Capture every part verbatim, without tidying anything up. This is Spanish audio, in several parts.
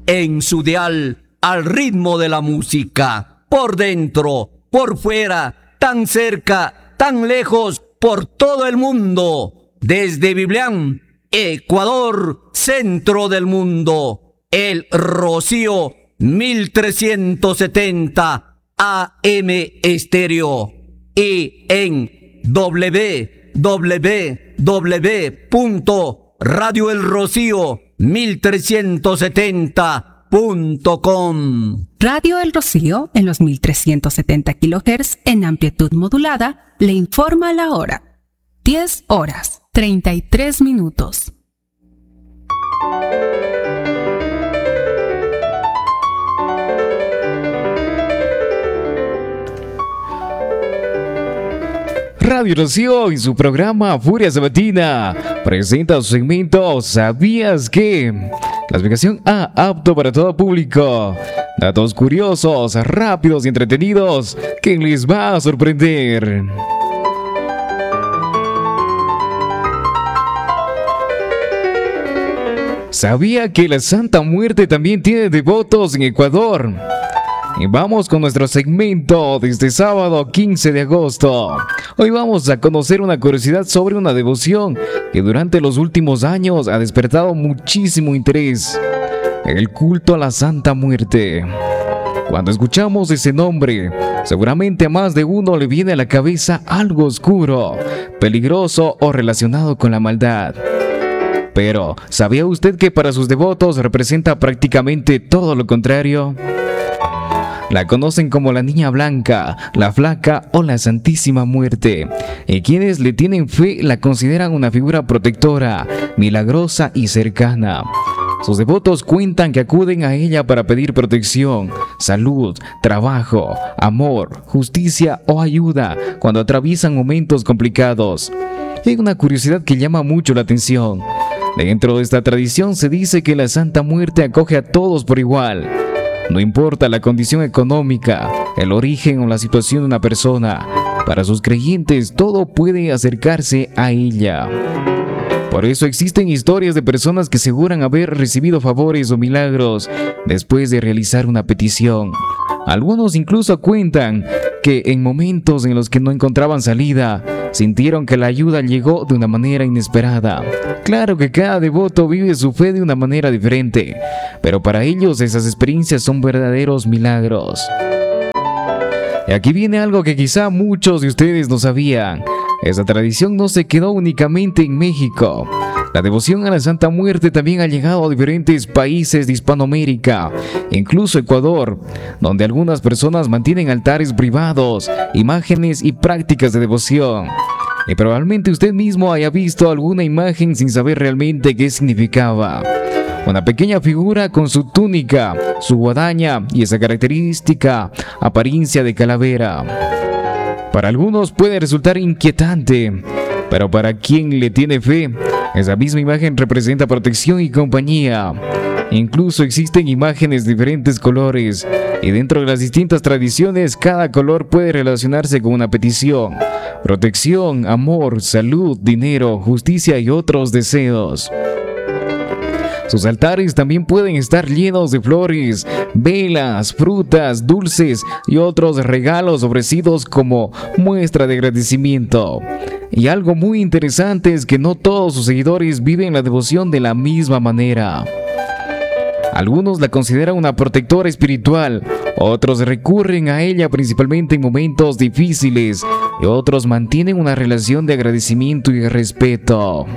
en su dial al ritmo de la música. Por dentro, por fuera, tan cerca, tan lejos, por todo el mundo. Desde Biblián, Ecuador, centro del mundo. El Rocío mil trescientos setenta A M Estéreo. Y en doble u doble u doble u punto radio el rocío mil trescientos setenta punto com. Radio El Rocío, en los mil trescientos setenta kilohertz en amplitud modulada, le informa la hora. diez horas, treinta y tres minutos. Radio Rocío y su programa Furia Sabatina presenta su segmento ¿Sabías qué? Clasificación A, apto para todo público. Datos curiosos, rápidos y entretenidos que les va a sorprender. ¿Sabía que la Santa Muerte también tiene devotos en Ecuador? Y vamos con nuestro segmento de este sábado quince de agosto. Hoy vamos a conocer una curiosidad sobre una devoción que durante los últimos años ha despertado muchísimo interés: el culto a la Santa Muerte. Cuando escuchamos ese nombre, seguramente a más de uno le viene a la cabeza algo oscuro, peligroso o relacionado con la maldad. Pero, ¿sabía usted que para sus devotos representa prácticamente todo lo contrario? La conocen como la Niña Blanca, la Flaca o la Santísima Muerte, y quienes le tienen fe la consideran una figura protectora, milagrosa y cercana. Sus devotos cuentan que acuden a ella para pedir protección, salud, trabajo, amor, justicia o ayuda cuando atraviesan momentos complicados. Hay una curiosidad que llama mucho la atención. Dentro de esta tradición se dice que la Santa Muerte acoge a todos por igual. No importa la condición económica, el origen o la situación de una persona, para sus creyentes todo puede acercarse a ella. Por eso existen historias de personas que aseguran haber recibido favores o milagros después de realizar una petición. Algunos incluso cuentan que en momentos en los que no encontraban salida, sintieron que la ayuda llegó de una manera inesperada. Claro que cada devoto vive su fe de una manera diferente, pero para ellos esas experiencias son verdaderos milagros. Y aquí viene algo que quizá muchos de ustedes no sabían. Esa tradición no se quedó únicamente en México. La devoción a la Santa Muerte también ha llegado a diferentes países de Hispanoamérica, incluso Ecuador, donde algunas personas mantienen altares privados, imágenes y prácticas de devoción. Y probablemente usted mismo haya visto alguna imagen sin saber realmente qué significaba. Una pequeña figura con su túnica, su guadaña y esa característica apariencia de calavera. Para algunos puede resultar inquietante, pero para quien le tiene fe, esa misma imagen representa protección y compañía. Incluso existen imágenes de diferentes colores, y dentro de las distintas tradiciones, cada color puede relacionarse con una petición: protección, amor, salud, dinero, justicia y otros deseos. Sus altares también pueden estar llenos de flores, velas, frutas, dulces y otros regalos ofrecidos como muestra de agradecimiento. Y algo muy interesante es que no todos sus seguidores viven la devoción de la misma manera. Algunos la consideran una protectora espiritual, otros recurren a ella principalmente en momentos difíciles y otros mantienen una relación de agradecimiento y respeto.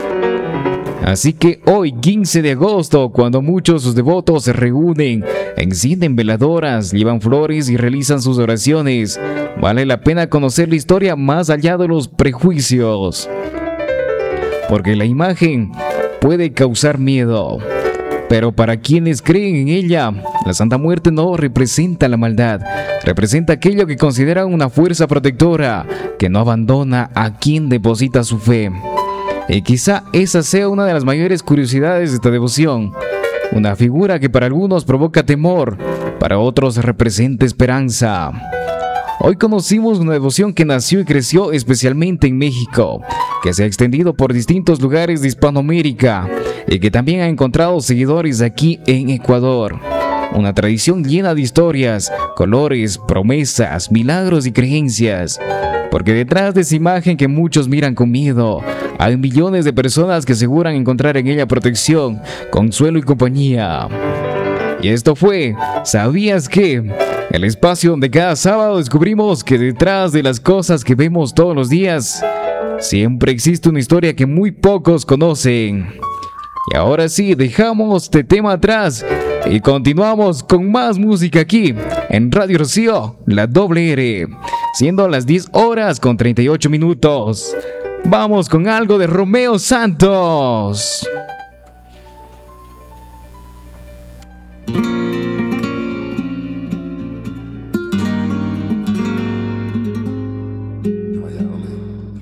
Así que hoy, quince de agosto, cuando muchos de sus devotos se reúnen, encienden veladoras, llevan flores y realizan sus oraciones, vale la pena conocer la historia más allá de los prejuicios. Porque la imagen puede causar miedo, pero para quienes creen en ella, la Santa Muerte no representa la maldad, representa aquello que consideran una fuerza protectora, que no abandona a quien deposita su fe. Y quizá esa sea una de las mayores curiosidades de esta devoción. Una figura que para algunos provoca temor, para otros representa esperanza. Hoy conocimos una devoción que nació y creció especialmente en México, que se ha extendido por distintos lugares de Hispanoamérica y que también ha encontrado seguidores aquí en Ecuador. Una tradición llena de historias, colores, promesas, milagros y creencias. Porque detrás de esa imagen que muchos miran con miedo, hay millones de personas que aseguran encontrar en ella protección, consuelo y compañía. Y esto fue ¿Sabías qué? El espacio donde cada sábado descubrimos que detrás de las cosas que vemos todos los días, siempre existe una historia que muy pocos conocen. Y ahora sí, dejamos este tema atrás y continuamos con más música aquí en Radio Rocío, la doble R, siendo las diez horas con treinta y ocho minutos. Vamos con algo de Romeo Santos.